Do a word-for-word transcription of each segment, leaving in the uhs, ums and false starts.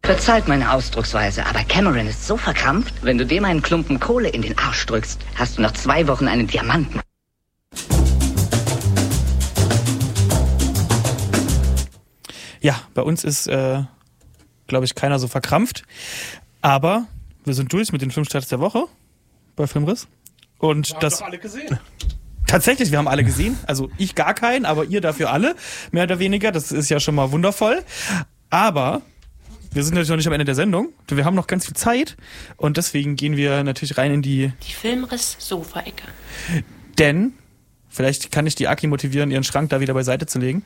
Verzeiht meine Ausdrucksweise, aber Cameron ist so verkrampft, wenn du dem einen Klumpen Kohle in den Arsch drückst, hast du nach zwei Wochen einen Diamanten. Ja, bei uns ist, äh, glaube ich, keiner so verkrampft. Aber wir sind durch mit den Filmstarts der Woche bei Filmriss. Und wir das haben doch alle gesehen. Tatsächlich, wir haben alle gesehen. Also ich gar keinen, aber ihr dafür alle. Mehr oder weniger. Das ist ja schon mal wundervoll. Aber wir sind natürlich noch nicht am Ende der Sendung. Wir haben noch ganz viel Zeit. Und deswegen gehen wir natürlich rein in die... Die Filmriss-Sofa-Ecke. Denn, vielleicht kann ich die Aki motivieren, ihren Schrank da wieder beiseite zu legen.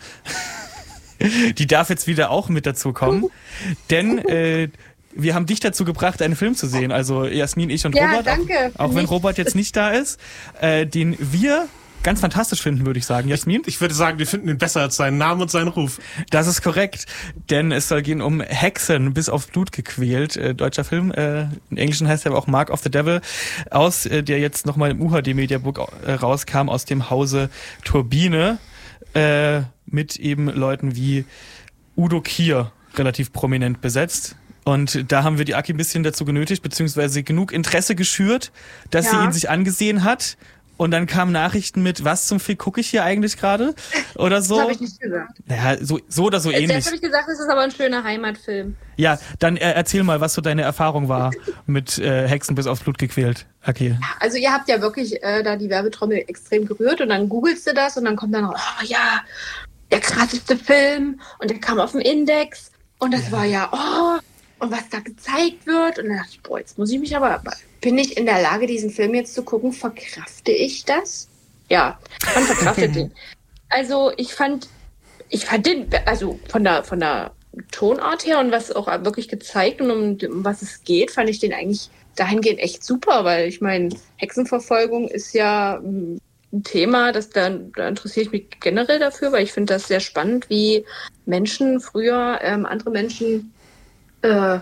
Die darf jetzt wieder auch mit dazu kommen. Denn äh, wir haben dich dazu gebracht, einen Film zu sehen. Also Jasmin, ich und Ja, Robert. danke. Auch, auch wenn Nicht. Robert jetzt nicht da ist. Äh, den wir ganz fantastisch finden, würde ich sagen. Jasmin? Ich würde sagen, wir finden ihn besser als seinen Namen und seinen Ruf. Das ist korrekt, denn es soll gehen um Hexen bis aufs Blut gequält. Äh, deutscher Film, äh, im Englischen heißt er aber auch Mark of the Devil, aus äh, der jetzt nochmal im U H D Mediabook äh, rauskam, aus dem Hause Turbine, äh, mit eben Leuten wie Udo Kier relativ prominent besetzt. Und da haben wir die Aki ein bisschen dazu genötigt, beziehungsweise genug Interesse geschürt, dass Ja. sie ihn sich angesehen hat. Und dann kamen Nachrichten mit, was zum Fick gucke ich hier eigentlich gerade? Oder so. Das habe ich nicht gesagt. Naja, so, so oder so ähnlich. Zuerst habe ich gesagt, es ist aber ein schöner Heimatfilm. Ja, dann äh, erzähl mal, was so deine Erfahrung war mit äh, Hexen bis aufs Blut gequält. Okay. Also ihr habt ja wirklich äh, da die Werbetrommel extrem gerührt und dann googelst du das und dann kommt dann noch, oh ja, der krasseste Film und der kam auf dem Index und das ja. war ja, oh, und was da gezeigt wird. Und dann dachte ich, boah, jetzt muss ich mich aber, bin ich in der Lage, diesen Film jetzt zu gucken? Verkrafte ich das? Ja, man verkraftet den. Also ich fand, ich fand den, also von der, von der Tonart her und was auch wirklich gezeigt und um, um was es geht, fand ich den eigentlich dahingehend echt super, weil ich meine, Hexenverfolgung ist ja ein Thema, das da, da interessiere ich mich generell dafür, weil ich finde das sehr spannend, wie Menschen früher ähm, andere Menschen äh,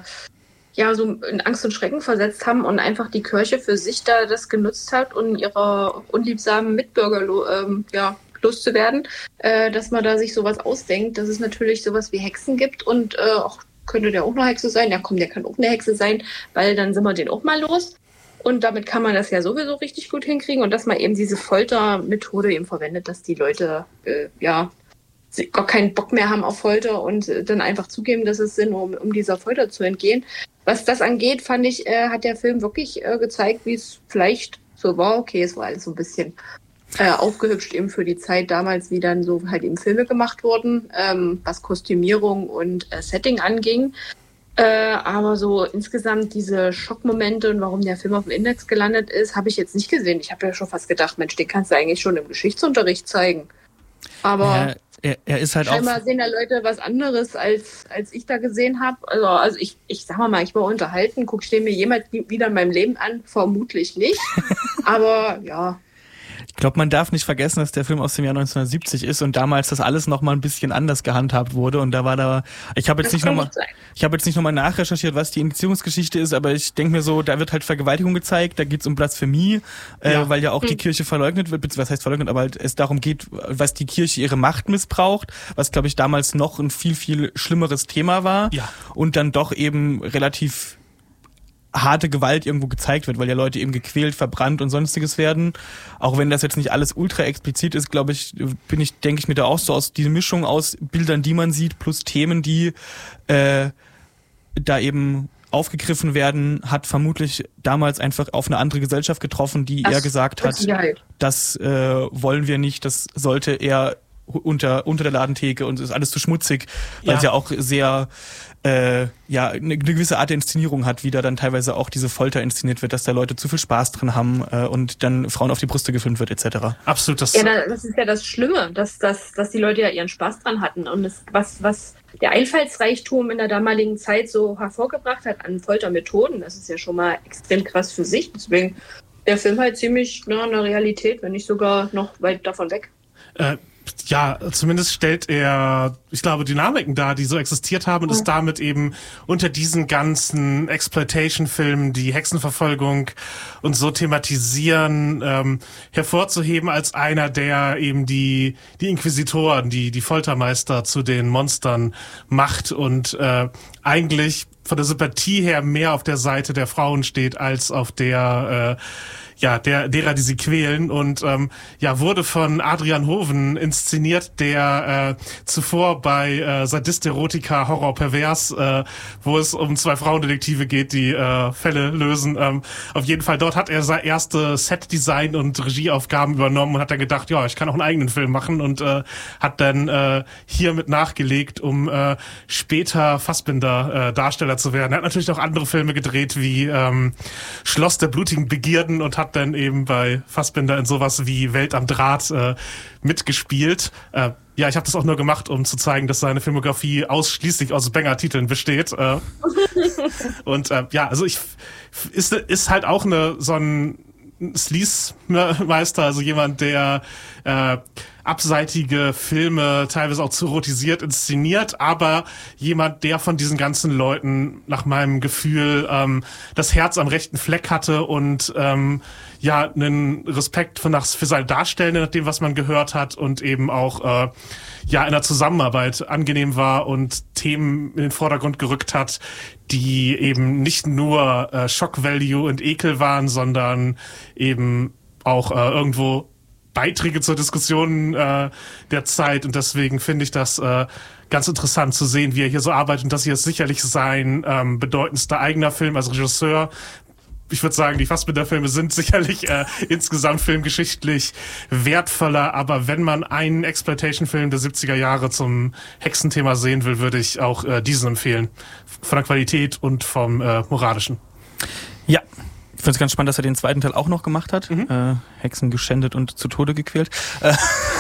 ja so in Angst und Schrecken versetzt haben und einfach die Kirche für sich da das genutzt hat, um ihre unliebsamen Mitbürger lo- ähm, ja, loszuwerden, äh, dass man da sich sowas ausdenkt, dass es natürlich sowas wie Hexen gibt und äh, auch könnte der auch eine Hexe sein, ja komm, der kann auch eine Hexe sein, weil dann sind wir den auch mal los. Und damit kann man das ja sowieso richtig gut hinkriegen und dass man eben diese Foltermethode eben verwendet, dass die Leute äh, ja gar keinen Bock mehr haben auf Folter und äh, dann einfach zugeben, dass es Sinn, um, um dieser Folter zu entgehen. Was das angeht, fand ich, äh, hat der Film wirklich äh, gezeigt, wie es vielleicht so war. Okay, es war alles so ein bisschen äh, aufgehübscht eben für die Zeit damals, wie dann so halt eben Filme gemacht wurden, ähm, was Kostümierung und äh, Setting anging. Äh, aber so insgesamt diese Schockmomente und warum der Film auf dem Index gelandet ist, habe ich jetzt nicht gesehen. Ich habe ja schon fast gedacht, Mensch, den kannst du eigentlich schon im Geschichtsunterricht zeigen. Aber Ja, er, er ist halt auch... scheinbar sehen da Leute was anderes, als, als ich da gesehen habe. Also, also ich, ich sag mal, ich war unterhalten, guck, ich den mir jemals wieder in meinem Leben an, vermutlich nicht. Aber ja... Ich glaube, man darf nicht vergessen, dass der Film aus dem Jahr neunzehnhundertsiebzig ist und damals das alles noch mal ein bisschen anders gehandhabt wurde und da war da, ich habe jetzt Das nicht kann nochmal, nicht sein. ich habe jetzt nicht nochmal nachrecherchiert, was die Indizierungsgeschichte ist, aber ich denke mir so, da wird halt Vergewaltigung gezeigt, da geht's um Blasphemie, äh, Ja. weil ja auch die Hm. Kirche verleugnet wird, beziehungsweise was heißt verleugnet, aber halt es darum geht, was die Kirche ihre Macht missbraucht, was glaube ich damals noch ein viel, viel schlimmeres Thema war Ja. und dann doch eben relativ harte Gewalt irgendwo gezeigt wird, weil ja Leute eben gequält, verbrannt und sonstiges werden. Auch wenn das jetzt nicht alles ultra explizit ist, glaube ich, bin ich, denke ich mir da auch so aus, diese Mischung aus Bildern, die man sieht, plus Themen, die äh, da eben aufgegriffen werden, hat vermutlich damals einfach auf eine andere Gesellschaft getroffen, die Das eher gesagt mit hat, Sicherheit. das äh, wollen wir nicht, das sollte eher unter unter der Ladentheke und ist alles zu schmutzig, weil Ja. es ja auch sehr äh, ja eine, eine gewisse Art der Inszenierung hat, wie da dann teilweise auch diese Folter inszeniert wird, dass da Leute zu viel Spaß drin haben äh, und dann Frauen auf die Brüste gefilmt wird et cetera. Absolut, das Ja, na, das ist ja das Schlimme, dass, dass, dass die Leute ja ihren Spaß dran hatten. Und das, was, was der Einfallsreichtum in der damaligen Zeit so hervorgebracht hat an Foltermethoden, das ist ja schon mal extrem krass für sich. Deswegen der Film halt ziemlich nah an der Realität, wenn nicht sogar noch weit davon weg. Äh, ja, zumindest stellt er, ich glaube, Dynamiken dar, die so existiert haben und ist damit eben unter diesen ganzen Exploitation-Filmen, die Hexenverfolgung und so thematisieren, ähm, hervorzuheben als einer, der eben die die Inquisitoren, die die Foltermeister zu den Monstern macht und äh, eigentlich von der Sympathie her mehr auf der Seite der Frauen steht als auf der äh, ja, der, derer, die sie quälen, und ähm, ja, wurde von Adrian Hoven inszeniert, der äh, zuvor bei äh, Sadist Erotica Horror Pervers, äh, wo es um zwei Frauendetektive geht, die äh, Fälle lösen. Ähm, auf jeden Fall, dort hat er sein erste Set-Design und Regieaufgaben übernommen und hat dann gedacht, ja, ich kann auch einen eigenen Film machen, und äh, hat dann äh, hiermit nachgelegt, um äh, später Fassbinder äh, Darsteller zu werden. Er hat natürlich noch andere Filme gedreht, wie ähm, Schloss der blutigen Begierden, und hat dann eben bei Fassbinder in sowas wie Welt am Draht äh, mitgespielt. Äh, ja, ich habe das auch nur gemacht, um zu zeigen, dass seine Filmografie ausschließlich aus Banger-Titeln besteht. Äh, und äh, ja, also ich ist ist halt auch eine so ein Sleaze-Meister, also jemand, der äh, abseitige Filme teilweise auch zu erotisiert inszeniert, aber jemand, der von diesen ganzen Leuten nach meinem Gefühl ähm, das Herz am rechten Fleck hatte und ähm, ja einen Respekt für, nach, für seine Darstellende, nach dem, was man gehört hat, und eben auch äh, ja in der Zusammenarbeit angenehm war und Themen in den Vordergrund gerückt hat, die eben nicht nur äh, Shock Value und Ekel waren, sondern eben auch äh, irgendwo Beiträge zur Diskussion äh, der Zeit. Und deswegen finde ich das äh, ganz interessant zu sehen, wie er hier so arbeitet. Und das hier ist sicherlich sein ähm, bedeutendster eigener Film als Regisseur. Ich würde sagen, die Fassbinder-Filme sind sicherlich äh, insgesamt filmgeschichtlich wertvoller, aber wenn man einen Exploitation-Film der siebziger Jahre zum Hexenthema sehen will, würde ich auch äh, diesen empfehlen. Von der Qualität und vom äh, Moralischen. Ja, ich finde es ganz spannend, dass er den zweiten Teil auch noch gemacht hat. Mhm. Äh, Hexen geschändet und zu Tode gequält. Äh,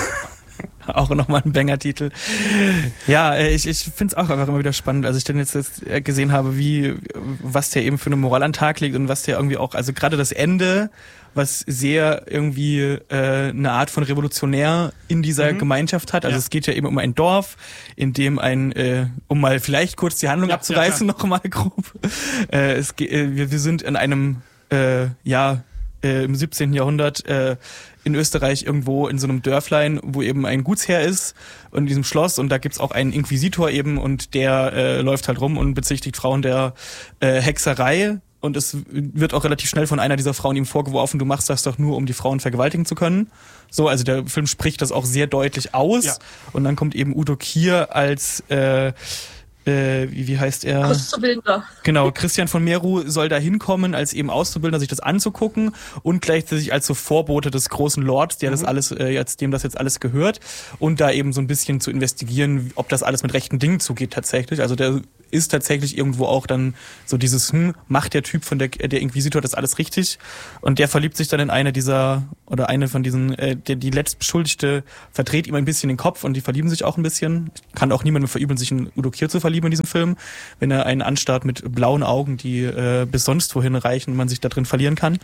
auch nochmal ein Banger-Titel. Ja, ich, ich finde es auch einfach immer wieder spannend, als ich dann jetzt, jetzt gesehen habe, wie, was der eben für eine Moral an den Tag legt und was der irgendwie auch, also gerade das Ende, was sehr irgendwie äh, eine Art von Revolutionär in dieser mhm. Gemeinschaft hat. Also ja. Es geht ja eben um ein Dorf, in dem ein, äh, um mal vielleicht kurz die Handlung ja, abzureißen, ja, noch mal grob. Äh, es, äh, wir, wir sind in einem, äh, ja, äh, im siebzehnten Jahrhundert äh, in Österreich irgendwo in so einem Dörflein, wo eben ein Gutsherr ist und in diesem Schloss, und da gibt's auch einen Inquisitor eben, und der äh, läuft halt rum und bezichtigt Frauen der äh, Hexerei, und es wird auch relativ schnell von einer dieser Frauen ihm vorgeworfen, du machst das doch nur, um die Frauen vergewaltigen zu können. So, also der Film spricht das auch sehr deutlich aus, ja. Und dann kommt eben Udo Kier als äh, Äh, wie, wie heißt er? Auszubildender. Genau, Christian von Meru soll da hinkommen, als eben Auszubildender, sich das anzugucken und gleichzeitig als so Vorbote des großen Lords, der mhm. das alles, äh, jetzt, dem das jetzt alles gehört, und da eben so ein bisschen zu investigieren, ob das alles mit rechten Dingen zugeht tatsächlich. Also der ist tatsächlich irgendwo auch dann so dieses, hm, macht der Typ von der, der Inquisitor das alles richtig? Und der verliebt sich dann in eine dieser, oder eine von diesen, äh, der, die Letztbeschuldigte verdreht ihm ein bisschen den Kopf, und die verlieben sich auch ein bisschen. Kann auch niemandem verübeln, sich in Udo Kier zu verlieben in diesem Film, wenn er einen anstarrt mit blauen Augen, die äh, bis sonst wohin reichen und man sich da drin verlieren kann.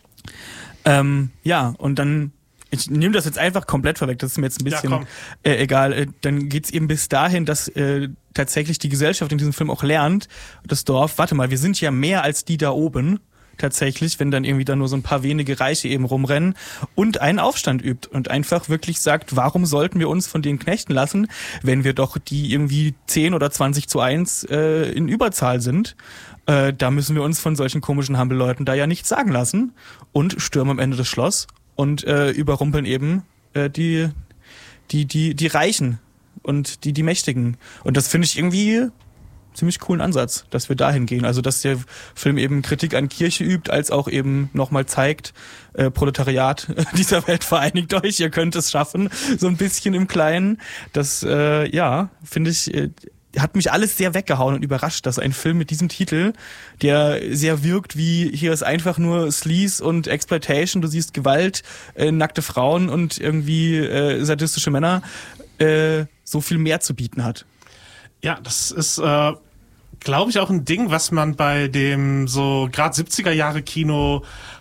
Ähm, ja, und dann, ich nehme das jetzt einfach komplett vorweg, das ist mir jetzt ein bisschen ja, äh, egal. Äh, dann geht's eben bis dahin, dass äh, tatsächlich die Gesellschaft in diesem Film auch lernt, das Dorf, warte mal, wir sind ja mehr als die da oben, tatsächlich, wenn dann irgendwie da nur so ein paar wenige Reiche eben rumrennen, und einen Aufstand übt und einfach wirklich sagt, warum sollten wir uns von denen knechten lassen, wenn wir doch die irgendwie zehn oder zwanzig zu eins äh, in Überzahl sind. Äh, da müssen wir uns von solchen komischen Hampelleuten da ja nichts sagen lassen, und stürmen am Ende das Schloss und äh, überrumpeln eben äh, die, die, die, die Reichen und die, die Mächtigen. Und das finde ich irgendwie ziemlich coolen Ansatz, dass wir dahin gehen. Also, dass der Film eben Kritik an Kirche übt, als auch eben nochmal zeigt, äh, Proletariat dieser Welt, vereinigt euch, ihr könnt es schaffen, so ein bisschen im Kleinen. Das, äh, ja, finde ich, äh, hat mich alles sehr weggehauen und überrascht, dass ein Film mit diesem Titel, der sehr wirkt wie, hier ist einfach nur Sleaze und Exploitation, du siehst Gewalt, äh, nackte Frauen und irgendwie äh, sadistische Männer, äh, so viel mehr zu bieten hat. Ja, das ist, äh, glaube ich, auch ein Ding, was man bei dem so gerade siebziger Jahre Kino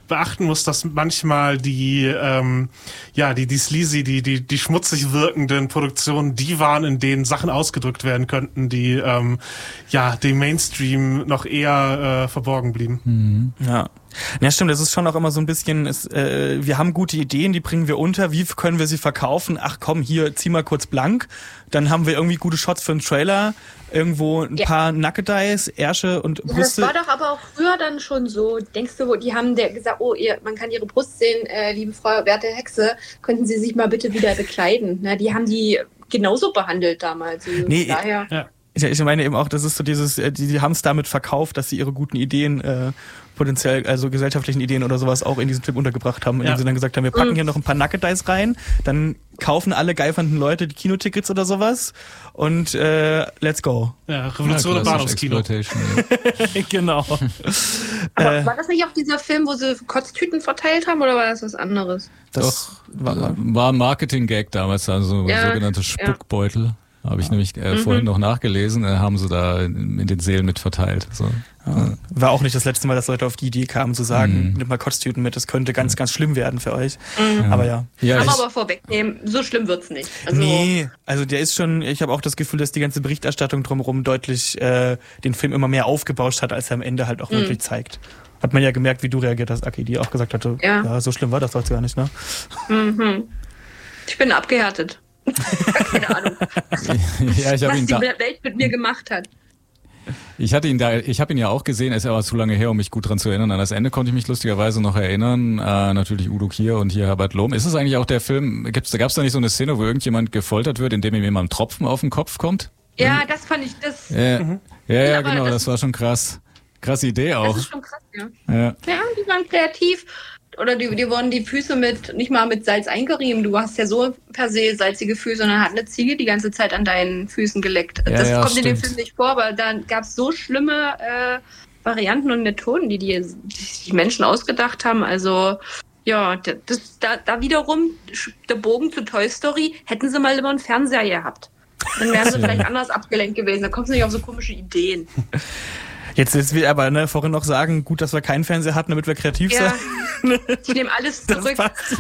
beachten muss, dass manchmal die, ähm, ja, die, die sleazy, die, die, die schmutzig wirkenden Produktionen, die waren, in denen Sachen ausgedrückt werden könnten, die, ähm, ja, dem Mainstream noch eher äh, verborgen blieben. Mhm. Ja. Ja, stimmt, das ist schon auch immer so ein bisschen, ist, äh, wir haben gute Ideen, die bringen wir unter, wie können wir sie verkaufen? Ach komm, hier, zieh mal kurz blank, dann haben wir irgendwie gute Shots für einen Trailer, irgendwo ein ja. paar Nackedeis, Ärsche und ja, Brüste. Das war doch aber auch früher dann schon so, denkst du, die haben der gesagt, oh, ihr, man kann ihre Brust sehen, äh, liebe Frau, werte Hexe, könnten Sie sich mal bitte wieder bekleiden? Na, die haben die genauso behandelt damals. Also nee, daher. Ja. Ich, ich meine eben auch, das ist so dieses, die, die haben es damit verkauft, dass sie ihre guten Ideen, äh, potenziell, also gesellschaftlichen Ideen oder sowas auch in diesem Film untergebracht haben, indem ja. sie dann gesagt haben, wir packen mhm. hier noch ein paar Nackedeis rein, dann kaufen alle geifernden Leute die Kinotickets oder sowas und äh, let's go. Ja, Revolution im Bahnhofskino. Ja. Genau. Aber äh, war das nicht auch dieser Film, wo sie Kotztüten verteilt haben oder war das was anderes? Das Doch, war, war ein Marketing-Gag damals, also ja, sogenannte Spuckbeutel. Ja. Habe ich nämlich äh, mhm. vorhin noch nachgelesen, äh, haben sie da in, in den Sälen mit verteilt. So. Ja. War auch nicht das letzte Mal, dass Leute auf die Idee kamen zu sagen, mhm. nimm mal Kotztüten mit, das könnte ganz, ganz schlimm werden für euch. Mhm. Aber ja. ja Kann man aber vorwegnehmen, so schlimm wird's nicht. Also nee, also der ist schon, ich habe auch das Gefühl, dass die ganze Berichterstattung drumherum deutlich äh, den Film immer mehr aufgebauscht hat, als er am Ende halt auch mhm. wirklich zeigt. Hat man ja gemerkt, wie du reagiert hast, Aki, die auch gesagt hatte, ja, ja so schlimm war das doch gar nicht, ne? Mhm. Ich bin abgehärtet. Keine Ahnung. ja, ich was ihn die da Welt mit mir gemacht hat. Ich hatte ihn da, ich habe ihn ja auch gesehen, ist aber zu lange her, um mich gut dran zu erinnern. An das Ende konnte ich mich lustigerweise noch erinnern. Äh, natürlich Udo Kier und hier Herbert Lohm. Ist es eigentlich auch der Film, gibt's, gab's da nicht so eine Szene, wo irgendjemand gefoltert wird, indem ihm jemand ein Tropfen auf den Kopf kommt? Ja, das fand ich, das... Ja, mhm. ja, ja, genau, das, das war schon krass. Krasse Idee auch. Das ist schon krass, ja. Ja, ja die waren kreativ. Oder die, die wurden die Füße mit nicht mal mit Salz eingerieben. Du hast ja so per se salzige Füße und dann hat eine Ziege die ganze Zeit an deinen Füßen geleckt. Ja, das ja, kommt stimmt. in dem Film nicht vor, aber da gab es so schlimme äh, Varianten und Methoden, die die, die Menschen ausgedacht haben. Also ja, das, da, da wiederum der Bogen zu Toy Story, hätten sie mal immer einen Fernseher gehabt. Dann wären sie vielleicht anders abgelenkt gewesen. Da kommst du nicht auf so komische Ideen. Jetzt willst du aber ne, vorhin noch sagen, gut, dass wir keinen Fernseher hatten, damit wir kreativ ja, sind. Ich nehme alles zurück.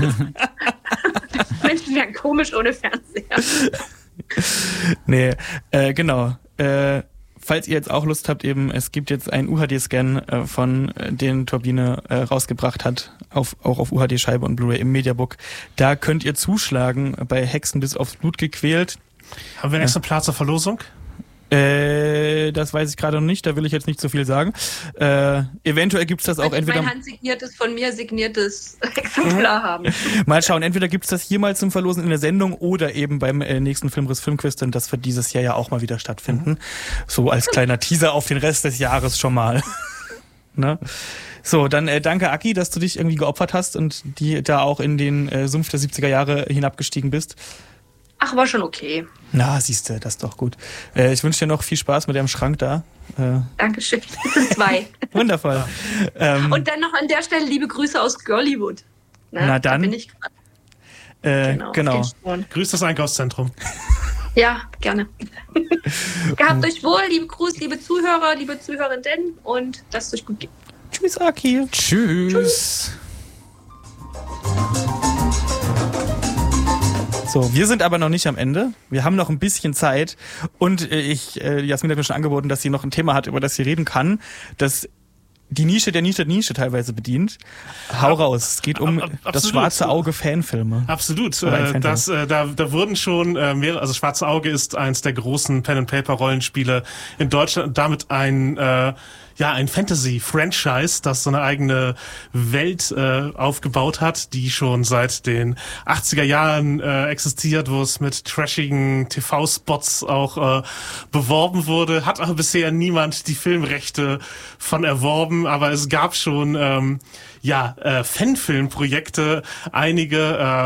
Menschen wären komisch ohne Fernseher. Nee, äh, genau. Äh, falls ihr jetzt auch Lust habt, eben, es gibt jetzt einen U H D-Scan, äh, von äh, den Turbine äh, rausgebracht hat, auf, auch auf U H D-Scheibe und Blu-ray im Mediabook. Da könnt ihr zuschlagen, bei Hexen bis aufs Blut gequält. Haben wir ein extra Platz zur Verlosung? Äh, das weiß ich gerade noch nicht, da will ich jetzt nicht so viel sagen. Äh, eventuell gibt's das auch entweder... Mein handsigniertes, von mir signiertes Exemplar haben. Mal schauen, entweder gibt's das hier mal zum Verlosen in der Sendung oder eben beim äh, nächsten Filmriss Filmquiz, denn das wird dieses Jahr ja auch mal wieder stattfinden. Mhm. So als kleiner Teaser auf den Rest des Jahres schon mal. Ne? So, dann äh, danke Aki, dass du dich irgendwie geopfert hast und die da auch in den äh, Sumpf der siebziger Jahre hinabgestiegen bist. Ach, war schon okay. Na, siehste, das ist doch gut. Äh, ich wünsche dir noch viel Spaß mit deinem Schrank da. Äh, Dankeschön. Das sind zwei. Wundervoll. Ähm, Und dann noch an der Stelle liebe Grüße aus Girlywood. Na, na dann. Da bin ich grad. Äh, genau. genau. Grüß das Einkaufszentrum. Ja, gerne. Gehabt euch wohl, liebe Gruß, liebe Zuhörer, liebe Zuhörerinnen und lasst es euch gut gehen. Tschüss, Aki. Tschüss. Tschüss. So, wir sind aber noch nicht am Ende. Wir haben noch ein bisschen Zeit. Und äh, ich, äh, Jasmin hat mir schon angeboten, dass sie noch ein Thema hat, über das sie reden kann, das die Nische der Nische der Nische teilweise bedient. Hau raus. Es geht um Absolut. das schwarze Auge Fanfilme. Absolut. Äh, das, äh, da, da wurden schon äh, mehrere, also Schwarze Auge ist eins der großen Pen-and-Paper-Rollenspiele in Deutschland und damit ein äh, ja, ein Fantasy-Franchise, das so eine eigene Welt äh, aufgebaut hat, die schon seit den achtziger Jahren äh, existiert, wo es mit trashigen T V-Spots auch äh, beworben wurde. Hat aber bisher niemand die Filmrechte von erworben, aber es gab schon ähm, ja äh, Fanfilmprojekte, einige äh,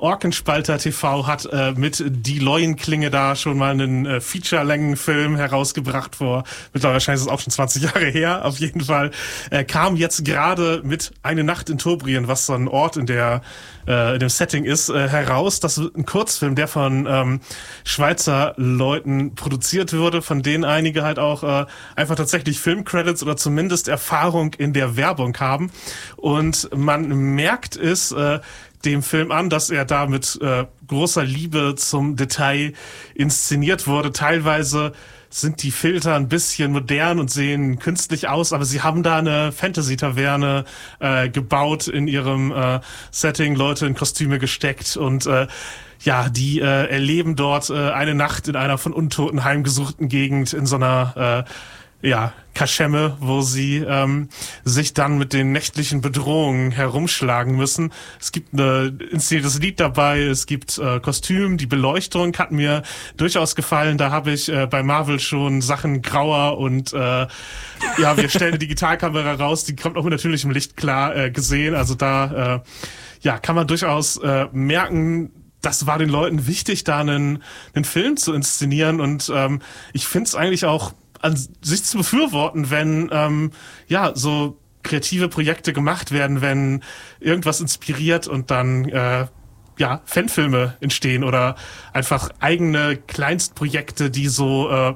Orkenspalter T V hat äh, mit Die Leuenklinge da schon mal einen äh, Feature-Längen-Film herausgebracht vor, mittlerweile wahrscheinlich ist es auch schon zwanzig Jahre her, auf jeden Fall. Er kam jetzt gerade mit Eine Nacht in Tobrien, was so ein Ort in der äh, in dem Setting ist, äh, heraus. Das ist ein Kurzfilm, der von ähm, Schweizer Leuten produziert wurde, von denen einige halt auch äh, einfach tatsächlich Filmcredits oder zumindest Erfahrung in der Werbung haben. Und man merkt es äh, dem Film an, dass er da mit äh, großer Liebe zum Detail inszeniert wurde. Teilweise sind die Filter ein bisschen modern und sehen künstlich aus, aber sie haben da eine Fantasy-Taverne äh, gebaut in ihrem äh, Setting, Leute in Kostüme gesteckt und äh, ja, die äh, erleben dort äh, eine Nacht in einer von Untoten heimgesuchten Gegend in so einer äh, ja, Kaschemme, wo sie ähm, sich dann mit den nächtlichen Bedrohungen herumschlagen müssen. Es gibt ein inszeniertes Lied dabei, es gibt äh, Kostüm, die Beleuchtung hat mir durchaus gefallen. Da habe ich äh, bei Marvel schon Sachen grauer und äh, ja, wir stellen eine Digitalkamera raus, die kommt auch mit natürlichem Licht klar äh, gesehen. Also da äh, ja, kann man durchaus äh, merken, das war den Leuten wichtig, da einen, einen Film zu inszenieren und ähm, ich finde es eigentlich auch an sich zu befürworten, wenn ähm, ja so kreative Projekte gemacht werden, wenn irgendwas inspiriert und dann äh, ja Fanfilme entstehen oder einfach eigene Kleinstprojekte, die so äh,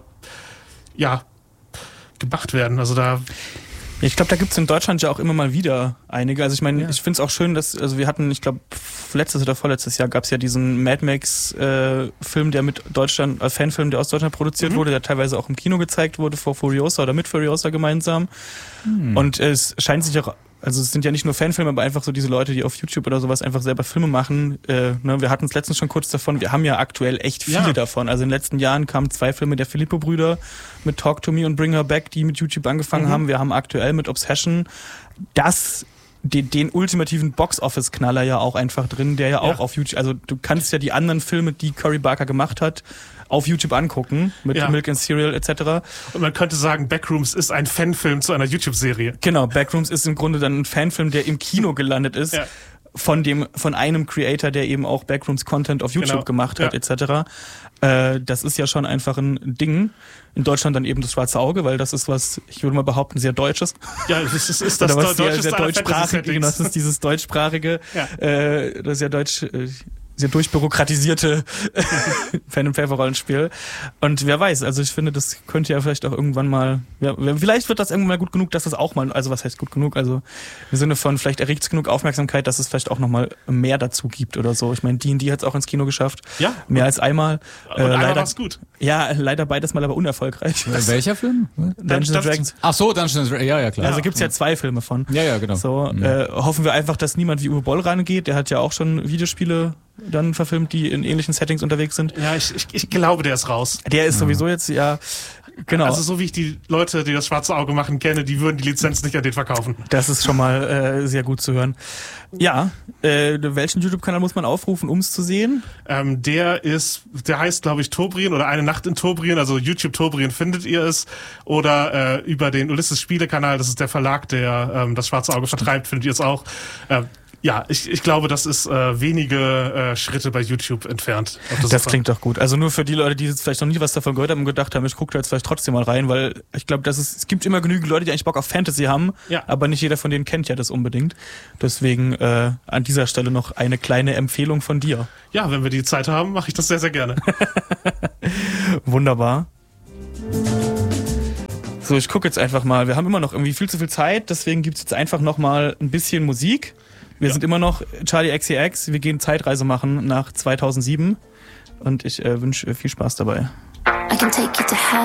ja gemacht werden. Also da Ja, ich glaube, da gibt's in Deutschland ja auch immer mal wieder einige. Also ich meine, Ja. ich finde es auch schön, dass, also wir hatten, ich glaube, letztes oder vorletztes Jahr gab's ja diesen Mad Max äh, Film, der mit Deutschland, äh, Fanfilm, der aus Deutschland produziert Mhm. wurde, der teilweise auch im Kino gezeigt wurde, vor Furiosa oder mit Furiosa gemeinsam. Hm. Und äh, es scheint sich auch, also es sind ja nicht nur Fanfilme, aber einfach so diese Leute, die auf YouTube oder sowas einfach selber Filme machen. Äh, ne, wir hatten es letztens schon kurz davon, wir haben ja aktuell echt viele Ja. davon. Also in den letzten Jahren kamen zwei Filme der Filippo-Brüder mit Talk to Me und Bring Her Back, die mit YouTube angefangen Mhm. haben. Wir haben aktuell mit Obsession das den, den ultimativen Box-Office-Knaller ja auch einfach drin, der ja auch Ja. auf YouTube, also du kannst ja die anderen Filme, die Cory Barker gemacht hat, auf YouTube angucken, mit Ja. Milk and Cereal et cetera. und man könnte sagen, Backrooms ist ein Fanfilm zu einer YouTube-Serie. Genau, Backrooms ist im Grunde dann ein Fanfilm, der im Kino gelandet ist, Ja. von dem, von einem Creator, der eben auch Backrooms Content auf YouTube Genau, gemacht hat, ja. et cetera. Äh, das ist ja schon einfach ein Ding. In Deutschland dann eben das Schwarze Auge, weil das ist was, ich würde mal behaupten, sehr Deutsches. Ja, das ist, ist das Oder was sehr, Deutsche sehr deutschsprachige, genau, das ist dieses deutschsprachige, Ja. äh, das ist ja deutsch, äh, sehr durchbürokratisierte Pen- und Paper-Rollenspiel. Und wer weiß, also ich finde, das könnte ja vielleicht auch irgendwann mal, ja, vielleicht wird das irgendwann mal gut genug, dass das auch mal, also was heißt gut genug, also im Sinne von, vielleicht erregt es genug Aufmerksamkeit, dass es vielleicht auch nochmal mehr dazu gibt oder so. Ich meine, D und D hat es auch ins Kino geschafft. Ja. Mehr als einmal. Und einmal leider, war's gut. Ja, leider beides Mal aber unerfolgreich. Äh, Welcher Film? Dungeons and Dragons. Ach so, Dungeons and Dragons. Ja, ja, klar. Also gibt's ja zwei Filme von. Ja, ja, genau. So, Mhm. äh, hoffen wir einfach, dass niemand wie Uwe Boll rangeht. Der hat ja auch schon Videospiele dann verfilmt, die in ähnlichen Settings unterwegs sind. Ja, ich, ich, ich glaube, der ist raus. Der ist sowieso jetzt, ja, genau. Also so wie ich die Leute, die das Schwarze Auge machen, kenne, die würden die Lizenz nicht an den verkaufen. Das ist schon mal äh, sehr gut zu hören. Ja, äh, welchen YouTube-Kanal muss man aufrufen, um es zu sehen? Ähm, der ist, der heißt, glaube ich, Tobrien oder Eine Nacht in Tobrien, also YouTube Tobrien findet ihr es. Oder äh, über den Ulysses Spiele-Kanal, das ist der Verlag, der ähm, das Schwarze Auge vertreibt, findet ihr es auch. Äh, ja, ich, ich glaube, das ist äh, wenige äh, Schritte bei YouTube entfernt. auf der Das Suche. klingt doch gut. Also nur für die Leute, die jetzt vielleicht noch nie was davon gehört haben und gedacht haben, ich gucke da jetzt vielleicht trotzdem mal rein, weil ich glaube, dass es, es gibt immer genügend Leute, die eigentlich Bock auf Fantasy haben, Ja. aber nicht jeder von denen kennt ja das unbedingt. Deswegen äh, an dieser Stelle noch eine kleine Empfehlung von dir. Ja, wenn wir die Zeit haben, mache ich das sehr, sehr gerne. Wunderbar. So, ich gucke jetzt einfach mal. Wir haben immer noch irgendwie viel zu viel Zeit, deswegen gibt's jetzt einfach noch mal ein bisschen Musik. Wir Ja. sind immer noch Charlie X C X. Wir gehen Zeitreise machen nach zweitausendsieben und ich äh, wünsche viel Spaß dabei. I can take you to hell.